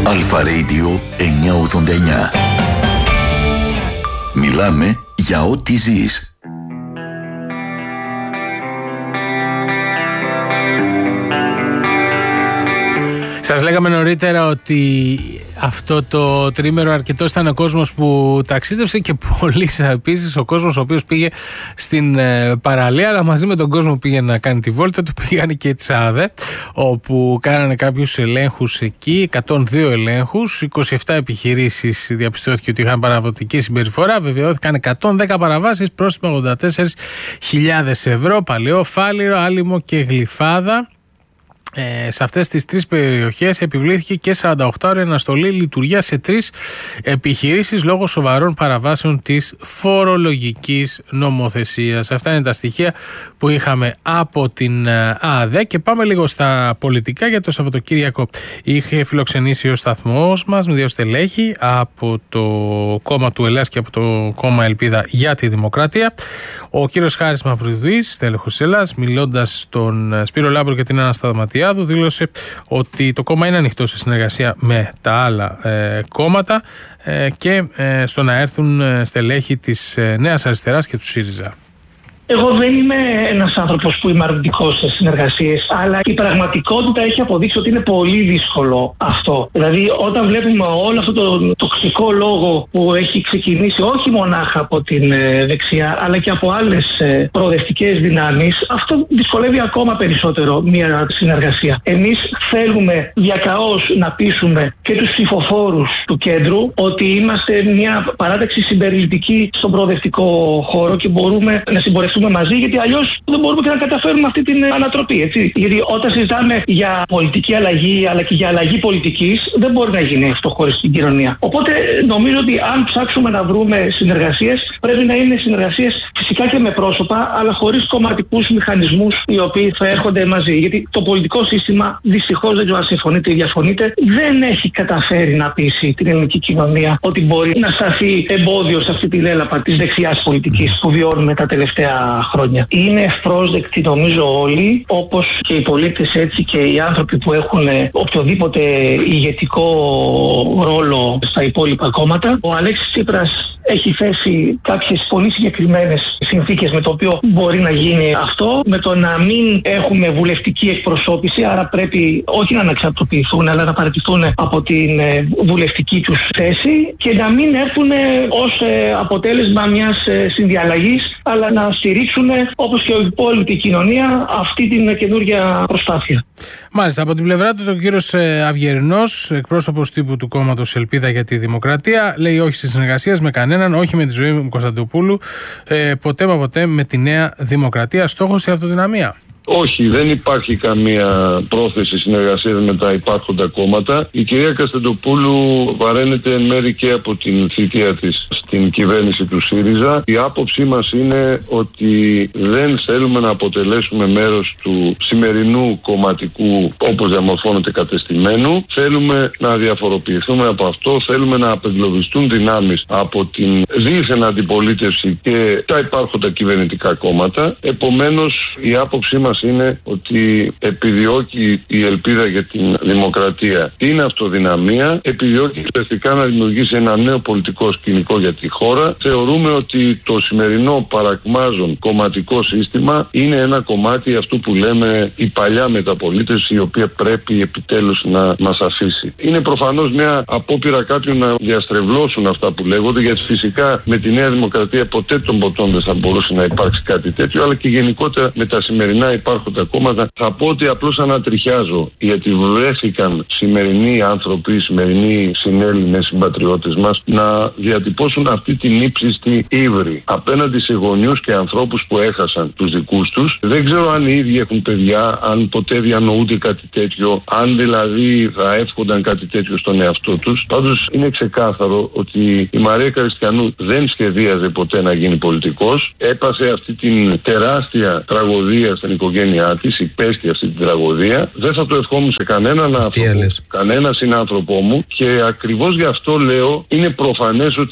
Αλφα Radio 989. Μιλάμε για ό,τι ζεις. Σας λέγαμε νωρίτερα ότι αυτό το τρίμερο αρκετός ήταν ο κόσμος που ταξίδευσε και πολύ επίσης ο κόσμος ο οποίος πήγε στην παραλία, αλλά μαζί με τον κόσμο που πήγε να κάνει τη βόλτα του πήγαν και οι Τσάδε, όπου κάνανε κάποιους ελέγχους εκεί, 102 ελέγχους, 27 επιχειρήσεις διαπιστώθηκε ότι είχαν παραβατική συμπεριφορά, βεβαιώθηκαν 110 παραβάσεις, πρόστιμα 84.000 ευρώ, Παλαιό, Φάληρο, Άλυμο και Γλυφάδα. Σε αυτές τις τρεις περιοχές επιβλήθηκε και 48 ώρες αναστολή λειτουργία σε 3 επιχειρήσεις λόγω σοβαρών παραβάσεων της φορολογικής νομοθεσίας. Αυτά είναι τα στοιχεία που είχαμε από την ΑΔΕ και πάμε λίγο στα πολιτικά. Για το Σαββατοκύριακο είχε φιλοξενήσει ο σταθμός μας με 2 στελέχη από το κόμμα του Ελλάς και από το κόμμα Ελπίδα για τη Δημοκρατία. Ο κύριος Χάρης Μαυρουδής, στέλεχος της Ελλάς, μιλώντας στον Σπύρο Λάμπρο και την Άννα Σταδματιάδου, δήλωσε ότι το κόμμα είναι ανοιχτό σε συνεργασία με τα άλλα κόμματα και στο να έρθουν στελέχη της Νέας Αριστεράς και του ΣΥΡΙΖΑ. Εγώ δεν είμαι ένας άνθρωπος που είμαι αρνητικός σε συνεργασίες, αλλά η πραγματικότητα έχει αποδείξει ότι είναι πολύ δύσκολο αυτό. Δηλαδή, όταν βλέπουμε όλο αυτό το τοξικό λόγο που έχει ξεκινήσει όχι μονάχα από την δεξιά, αλλά και από άλλες προοδευτικές δυνάμεις, αυτό δυσκολεύει ακόμα περισσότερο μια συνεργασία. Εμείς θέλουμε διακαώς να πείσουμε και τους ψηφοφόρους του κέντρου ότι είμαστε μια παράταξη συμπεριληπτική στον προοδευτικό χώρο και μπορούμε να συμπορευτούμε μαζί, γιατί αλλιώς δεν μπορούμε και να καταφέρουμε αυτή την ανατροπή. Έτσι. Γιατί όταν συζητάμε για πολιτική αλλαγή, αλλά και για αλλαγή πολιτικής, δεν μπορεί να γίνει αυτό χωρίς την κοινωνία. Οπότε νομίζω ότι αν ψάξουμε να βρούμε συνεργασίες, πρέπει να είναι συνεργασίες φυσικά και με πρόσωπα, αλλά χωρίς κομματικούς μηχανισμούς οι οποίοι θα έρχονται μαζί. Γιατί το πολιτικό σύστημα, δυστυχώς, δεν ξέρω αν συμφωνείτε ή διαφωνείτε, δεν έχει καταφέρει να πείσει την ελληνική κοινωνία ότι μπορεί να σταθεί εμπόδιο σε αυτή τη λέλαπα της δεξιάς πολιτικής που βιώνουμε τα τελευταία χρόνια. Είναι ευπρόσδεκτοι νομίζω όλοι, όπως και οι πολίτες, έτσι και οι άνθρωποι που έχουν οποιοδήποτε ηγετικό ρόλο στα υπόλοιπα κόμματα. Ο Αλέξης Τσίπρας έχει θέσει κάποιες πολύ συγκεκριμένες συνθήκες με το οποίο μπορεί να γίνει αυτό, με το να μην έχουμε βουλευτική εκπροσώπηση, άρα πρέπει όχι να αναξαρτοποιηθούν, αλλά να παραιτηθούν από την βουλευτική τους θέση και να μην έρθουν ως αποτέλεσμα μιας συνδιαλλαγής, αλλά να στηρίξουν, όπως και η υπόλοιπη κοινωνία, αυτή την καινούργια προσπάθεια. Μάλιστα, από την πλευρά του, ο κύριος Αυγερινός, εκπρόσωπος τύπου του κόμματος Ελπίδα για τη Δημοκρατία, λέει όχι στη συνεργασία με κανέναν, όχι με τη Ζωή Κωνσταντοπούλου, ποτέ μα ποτέ με τη Νέα Δημοκρατία. Στόχος η αυτοδυναμία. Όχι, δεν υπάρχει καμία πρόθεση συνεργασίας με τα υπάρχοντα κόμματα. Η κυρία Κωνσταντοπούλου βαραίνεται εν μέρει και από την θητεία της στην κυβέρνηση του ΣΥΡΙΖΑ. Η άποψή μας είναι ότι δεν θέλουμε να αποτελέσουμε μέρος του σημερινού κομματικού, όπως διαμορφώνεται, κατεστημένου. Θέλουμε να διαφοροποιηθούμε από αυτό. Θέλουμε να απεγκλωβιστούν δυνάμεις από την δίθεν αντιπολίτευση και τα υπάρχοντα κυβερνητικά κόμματα. Επομένως, η άποψή μας είναι ότι επιδιώκει η Ελπίδα για την Δημοκρατία την αυτοδυναμία, επιδιώκει ουσιαστικά να δημιουργήσει ένα νέο πολιτικό σκηνικό για τη χώρα. Θεωρούμε ότι το σημερινό παρακμάζον κομματικό σύστημα είναι ένα κομμάτι αυτού που λέμε η παλιά μεταπολίτευση, η οποία πρέπει επιτέλους να μας αφήσει. Είναι προφανώς μια απόπειρα κάποιων να διαστρεβλώσουν αυτά που λέγονται, γιατί φυσικά με τη Νέα Δημοκρατία ποτέ των ποτών δεν θα μπορούσε να υπάρξει κάτι τέτοιο, αλλά και γενικότερα με τα σημερινά υπάρχοντα κόμματα. Θα πω ότι απλώς ανατριχιάζω, γιατί βρέθηκαν σημερινοί άνθρωποι, σημερινοί συνέλληνες συμπατριώτες μας να διατυπώσουν αυτή την ύψιστη ύβρη απέναντι σε γονιούς και ανθρώπους που έχασαν τους δικούς τους. Δεν ξέρω αν οι ίδιοι έχουν παιδιά, αν ποτέ διανοούνται κάτι τέτοιο, αν δηλαδή θα εύχονταν κάτι τέτοιο στον εαυτό τους. Πάντως είναι ξεκάθαρο ότι η Μαρία Καριστιανού δεν σχεδίαζε ποτέ να γίνει πολιτικός. Έπασε αυτή την τεράστια τραγωδία στην οικογένειά της, υπέστη αυτή την τραγωδία. Δεν θα το ευχόμουν σε κανέναν άνθρωπο, κανένα συνάνθρωπό μου, και ακριβώς γι' αυτό λέω είναι προφανές ότι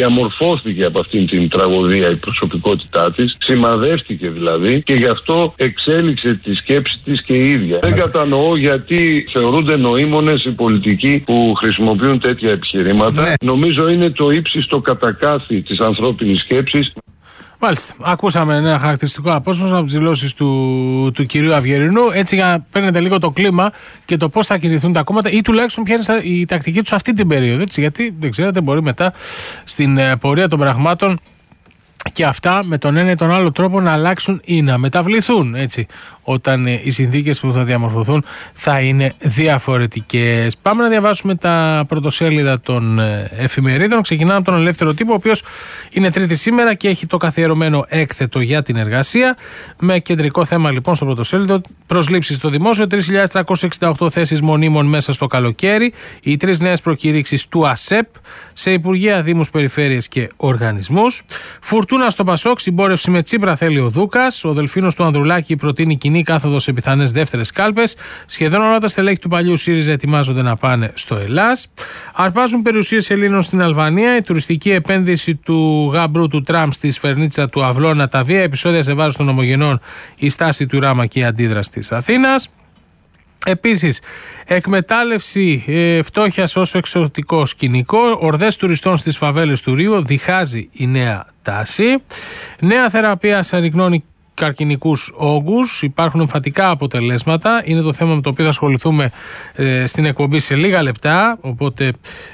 διαμορφώθηκε από αυτήν την τραγωδία η προσωπικότητά της, σημαδεύτηκε δηλαδή, και γι' αυτό εξέλιξε τη σκέψη της και η ίδια. Δεν κατανοώ γιατί θεωρούνται νοήμονες οι πολιτικοί που χρησιμοποιούν τέτοια επιχειρήματα. Ναι. Νομίζω είναι το ύψιστο κατακάθι της ανθρώπινης σκέψης. Μάλιστα. Ακούσαμε ένα χαρακτηριστικό απόσπασμα από τις δηλώσεις του κυρίου Αυγερινού, έτσι για να παίρνετε λίγο το κλίμα και το πώς θα κινηθούν τα κόμματα ή τουλάχιστον ποια είναι η τακτική τους αυτή την περίοδο. Έτσι, γιατί δεν ξέρετε, μπορεί μετά στην πορεία των πραγμάτων και αυτά με τον ένα ή τον άλλο τρόπο να αλλάξουν ή να μεταβληθούν, έτσι, όταν οι συνθήκες που θα διαμορφωθούν θα είναι διαφορετικές. Πάμε να διαβάσουμε τα πρωτοσέλιδα των εφημερίδων. Ξεκινάμε από τον Ελεύθερο Τύπο, ο οποίος είναι Τρίτη σήμερα και έχει το καθιερωμένο έκθετο για την εργασία. Με κεντρικό θέμα λοιπόν στο πρωτοσέλιδο προσλήψεις στο δημόσιο, 3.368 θέσεις μονίμων μέσα στο καλοκαίρι, οι 3 νέες προκηρύξεις του ΑΣΕΠ σε υπουργεία, δήμους, περιφέρειες και οργανισμούς. Φουρτούνα στο Πασόκ, συμπόρευση με Τσίπρα θέλει ο Δούκας. Ο Δελφίνος του Ανδρουλάκη προτείνει κοινή κάθοδο σε πιθανές δεύτερες κάλπες. Σχεδόν όλα τα στελέχη του παλιού ΣΥΡΙΖΑ ετοιμάζονται να πάνε στο Ελλάς. Αρπάζουν περιουσίες Ελλήνων στην Αλβανία. Η τουριστική επένδυση του γαμπρού του Τραμπ στη σφαιρνίτσα του Αυλώνα, τα βία επεισόδια σε βάρος των ομογενών, η στάση του Ράμα και η αντίδραση της Αθήνας. Επίσης, εκμετάλλευση φτώχειας ως εξωτικό σκηνικό, ορδές τουριστών στις φαβέλες του Ρίου, διχάζει η νέα τάση. Νέα θεραπεία σαριγνώνει καρκινικούς όγκους, υπάρχουν εμφατικά αποτελέσματα, είναι το θέμα με το οποίο θα ασχοληθούμε στην εκπομπή σε λίγα λεπτά, οπότε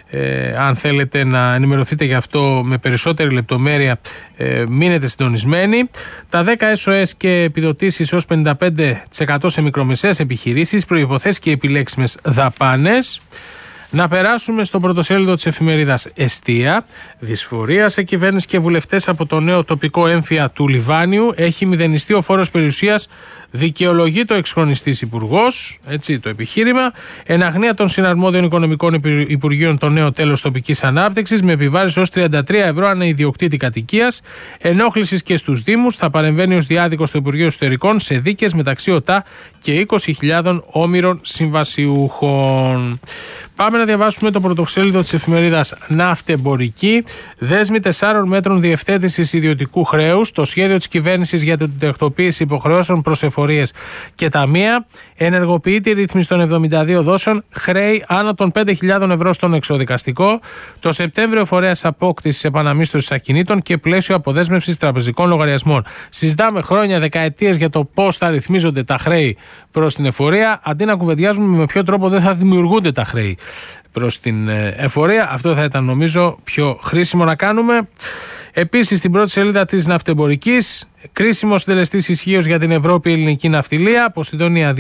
αν θέλετε να ενημερωθείτε γι' αυτό με περισσότερη λεπτομέρεια, μείνετε συντονισμένοι. Τα 10 SOS και επιδοτήσεις έως 55% σε μικρομεσαίες επιχειρήσεις, προϋποθέσεις και επιλέξιμες δαπάνες. Να περάσουμε στο πρωτοσέλιδο της εφημερίδας Εστία. Δυσφορία σε κυβέρνηση και βουλευτές από το νέο τοπικό έμφυα του Λιβάνιου. Έχει μηδενιστεί ο φόρος περιουσίας, δικαιολογεί το εξχρονιστής υπουργός. Έτσι το επιχείρημα. Εν αγνία των συναρμόδιων οικονομικών υπουργείων το νέο τέλος τοπικής ανάπτυξης με επιβάρηση ως 33 ευρώ ανά ιδιοκτήτη κατοικίας. Ενόχλησης και στους Δήμους. Θα παρεμβαίνει ως διάδικος στο Υπουργείο Εσωτερικών σε δίκες μεταξύ ΟΤΑ και 20.000 όμηρων συμβασιούχων. Πάμε να διαβάσουμε το πρωτοσέλιδο της εφημερίδας Ναυτεμπορική. Δέσμη 4 μέτρων διευθέτησης ιδιωτικού χρέους. Το σχέδιο της κυβέρνησης για την τακτοποίηση υποχρεώσεων προς εφορίες και ταμεία. Ενεργοποιεί τη ρύθμιση των 72 δόσεων. Χρέη άνω των 5.000 ευρώ στον εξωδικαστικό. Το Σεπτέμβριο φορέας απόκτησης επαναμίσθωσης ακινήτων και πλαίσιο αποδέσμευσης τραπεζικών λογαριασμών. Συζητάμε χρόνια, δεκαετίες για το πώς θα ρυθμίζονται τα χρέη προς την εφορία, αντί να κουβεντιάζουμε με ποιο τρόπο δεν θα δημιουργούνται τα χρέη προς την εφορία. Αυτό θα ήταν νομίζω πιο χρήσιμο να κάνουμε. Επίσης στην πρώτη σελίδα της Ναυτεμπορικής, κρίσιμος συντελεστής ισχύως για την Ευρώπη ελληνική ναυτιλία, Ποσειδονία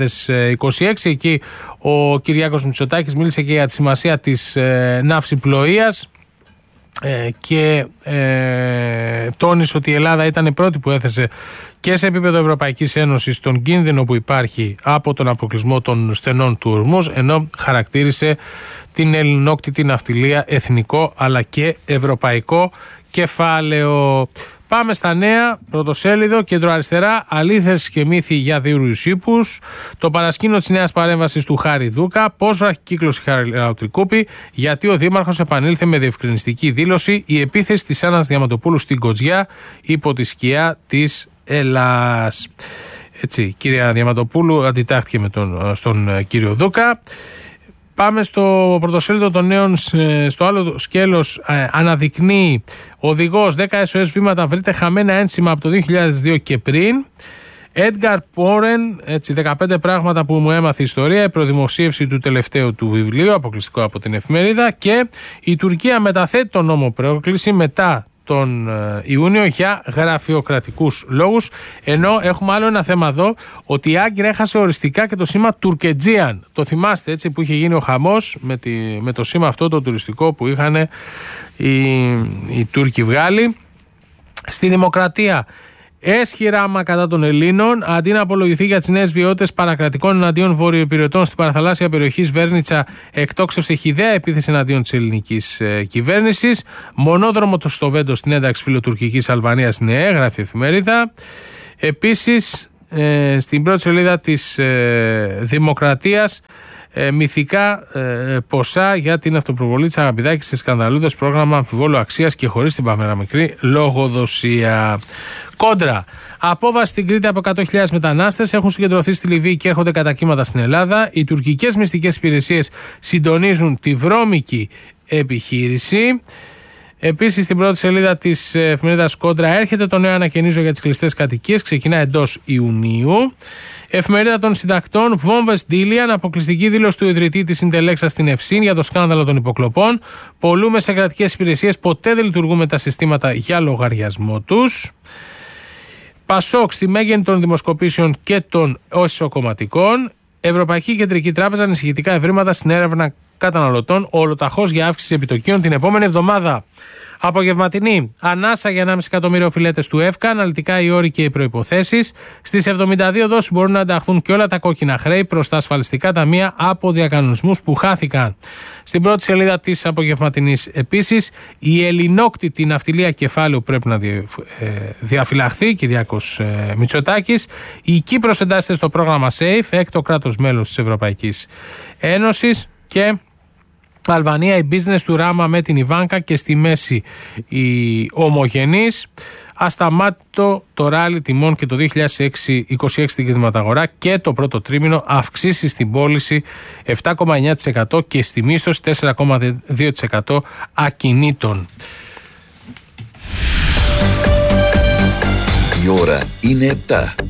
2026. Εκεί ο Κυριάκος Μητσοτάκης μίλησε και για τη σημασία της ναυσιπλοείας και τόνισε ότι η Ελλάδα ήταν η πρώτη που έθεσε και σε επίπεδο Ευρωπαϊκής Ένωσης τον κίνδυνο που υπάρχει από τον αποκλεισμό των στενών του Ορμούζ, ενώ χαρακτήρισε την ελληνόκτητη ναυτιλία εθνικό αλλά και ευρωπαϊκό κεφάλαιο. Πάμε στα νέα, πρωτοσέλιδο, κεντροαριστερά, αλήθειες και μύθοι για δίουρους ύπους, το παρασκήνιο της νέας παρέμβασης του Χάρη Δούκα, πώς βραχικύκλωσε η Χαριλαοτρικούπη, γιατί ο Δήμαρχος επανήλθε με διευκρινιστική δήλωση, η επίθεση της Άννας Διαματοπούλου στην Κοτζιά υπό τη σκιά της Ελλάς. Έτσι, η κυρία Διαματοπούλου αντιτάχθηκε στον κύριο Δούκα. Πάμε στο πρωτοσέλιδο των νέων, στο άλλο σκέλος, αναδεικνύει οδηγός 10 SOS βήματα, βρείτε χαμένα ένσημα από το 2002 και πριν. Edgar Poren, έτσι, 15 πράγματα που μου έμαθε η ιστορία, η προδημοσίευση του τελευταίου του βιβλίου, αποκλειστικό από την εφημερίδα, και η Τουρκία μεταθέτει τον νόμο πρόκληση μετά τον Ιούνιο για γραφειοκρατικούς λόγους, ενώ έχουμε άλλο ένα θέμα εδώ, ότι η Άγκυρα έχασε οριστικά και το σήμα Τουρκετζίαν. Το θυμάστε, έτσι, που είχε γίνει ο χαμός με το σήμα αυτό το τουριστικό που είχαν οι Τούρκοι βγάλει. Στη Δημοκρατία, έσχυρα άμα κατά των Ελλήνων, αντί να απολογηθεί για τις νέες βιότητες παρακρατικών εναντίον βορειοϊπειρωτών στην παραθαλάσσια περιοχή Σβέρνιτσα, εκτόξευσε χυδαία επίθεση εναντίον της ελληνικής κυβέρνησης. Μονόδρομο το στο Βέντο στην ένταξη φιλοτουρκικής Αλβανίας, ναι, γράφει η εφημερίδα. Επίσης, στην πρώτη σελίδα της Δημοκρατίας, μυθικά ποσά για την αυτοπροβολή της Αγαπηδάκης σε σκανδαλούδες πρόγραμμα αμφιβόλου αξίας και χωρίς την παραμικρή λογοδοσία. Κόντρα. Απόβαση στην Κρήτη από 100.000 μετανάστες έχουν συγκεντρωθεί στη Λιβύη και έρχονται κατά κύματα στην Ελλάδα. Οι τουρκικές μυστικές υπηρεσίες συντονίζουν τη βρώμικη επιχείρηση. Επίσης, στην πρώτη σελίδα της εφημερίδας Κόντρα έρχεται το νέο ανακαινίζω για τις κλειστές κατοικίες. Ξεκινά εντός Ιουνίου. Εφημερίδα των συντακτών, βόμβες Ντίλιαν, αποκλειστική δήλωση του ιδρυτή της Συντελέξα στην Ευσύν για το σκάνδαλο των υποκλοπών. Πολλούμε σε κρατικές υπηρεσίες, ποτέ δεν λειτουργούν με τα συστήματα για λογαριασμό τους. Πασόκ στη μέγενη των δημοσκοπήσεων και των οσοκομματικών. Ευρωπαϊκή Κεντρική Τράπεζα ανησυχητικά ευρήματα στην έρευνα καταναλωτών, ολοταχώς για αύξηση επιτοκίων την επόμενη εβδομάδα. Απογευματινή, ανάσα για 1,5 εκατομμύριο οφειλέτες του ΕΦΚΑ, αναλυτικά οι όροι και οι προϋποθέσεις. Στις 72 δόσεις μπορούν να ενταχθούν και όλα τα κόκκινα χρέη προς τα ασφαλιστικά ταμεία από διακανονισμούς που χάθηκαν. Στην πρώτη σελίδα της απογευματινής επίσης, η ελληνόκτητη ναυτιλία κεφάλαιου πρέπει να διαφυλαχθεί, Κυριάκος Μητσοτάκης. Η Κύπρος εντάσσεται στο πρόγραμμα SAFE, έκτο κράτος μέλος της Ευρωπαϊκής Ένωσης. Και Αλβανία, η business του Ράμα με την Ιβάνκα και στη μέση η ομογενής. Ασταμάτητο το ράλι τιμών και το 2026 στην κινηματαγορά και το πρώτο τρίμηνο αυξήσει στην πώληση 7,9% και στη μίσθωση 4,2% ακινήτων. Η ώρα είναι 7.